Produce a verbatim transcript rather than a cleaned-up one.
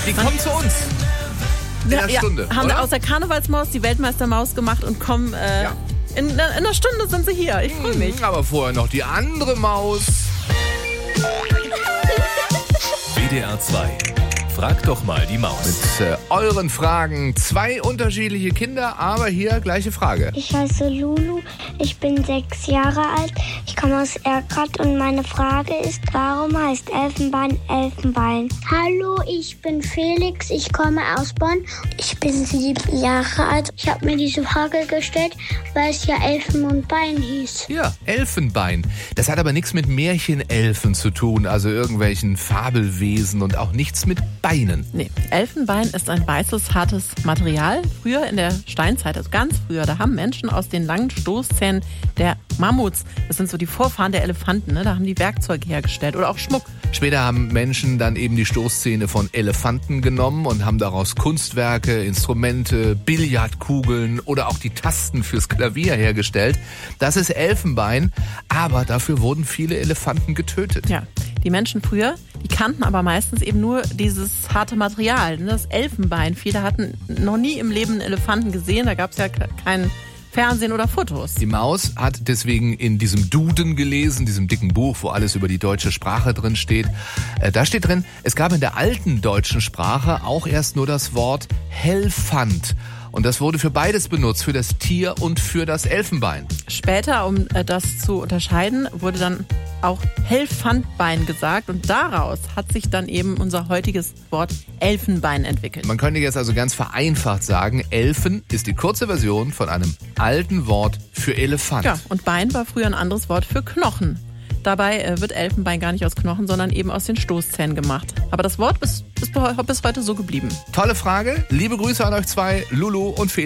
Die kommen zu uns. In Ja, einer ja, Stunde, haben oder? aus der Karnevalsmaus die Weltmeistermaus gemacht und kommen, äh, Ja. in, in einer Stunde sind sie hier. Ich freue mich. Aber vorher noch die andere Maus. W D R zwei. Frag doch mal die Maus. Mit äh, euren Fragen. Zwei unterschiedliche Kinder, aber hier gleiche Frage. Ich heiße Lulu, ich bin sechs Jahre alt, ich komme aus Erkrath und meine Frage ist, warum heißt Elfenbein Elfenbein? Hallo, ich bin Felix, ich komme aus Bonn, ich bin sieben Jahre alt. Ich habe mir diese Frage gestellt, weil es ja Elfen und Bein hieß. Ja, Elfenbein. Das hat aber nichts mit Märchenelfen zu tun, also irgendwelchen Fabelwesen und auch nichts mit Beinen. Nee, Elfenbein ist ein weißes, hartes Material. Früher in der Steinzeit, also ganz früher, da haben Menschen aus den langen Stoßzähnen der Mammuts, das sind so die Vorfahren der Elefanten, ne, da haben die Werkzeuge hergestellt oder auch Schmuck. Später haben Menschen dann eben die Stoßzähne von Elefanten genommen und haben daraus Kunstwerke, Instrumente, Billardkugeln oder auch die Tasten fürs Klavier hergestellt. Das ist Elfenbein, aber dafür wurden viele Elefanten getötet. Ja, die Menschen früher, die kannten aber meistens eben nur dieses harte Material, ne, das Elfenbein. Viele hatten noch nie im Leben einen Elefanten gesehen, da gab es ja kein Fernsehen oder Fotos. Die Maus hat deswegen in diesem Duden gelesen, diesem dicken Buch, wo alles über die deutsche Sprache drin steht. Äh, da steht drin, es gab in der alten deutschen Sprache auch erst nur das Wort Helfand. Und das wurde für beides benutzt, für das Tier und für das Elfenbein. Später, um äh, das zu unterscheiden, wurde dann auch Helfandbein gesagt und daraus hat sich dann eben unser heutiges Wort Elfenbein entwickelt. Man könnte jetzt also ganz vereinfacht sagen, Elfen ist die kurze Version von einem alten Wort für Elefant. Ja, und Bein war früher ein anderes Wort für Knochen. Dabei äh, wird Elfenbein gar nicht aus Knochen, sondern eben aus den Stoßzähnen gemacht. Aber das Wort ist, ist bis heute so geblieben. Tolle Frage. Liebe Grüße an euch zwei, Lulu und Felix.